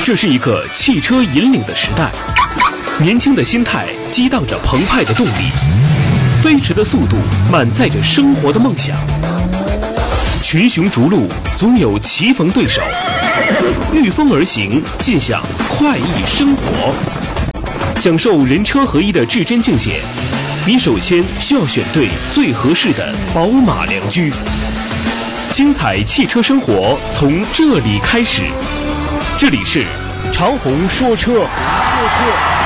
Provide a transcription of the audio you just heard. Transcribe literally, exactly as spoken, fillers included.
这是一个汽车引领的时代，年轻的心态激荡着澎湃的动力，飞驰的速度满载着生活的梦想。群雄逐鹿，总有棋逢对手，御风而行，尽享快意生活。享受人车合一的至臻境界，你首先需要选对最合适的宝马良驹。精彩汽车生活从这里开始，这里是长虹说车。说车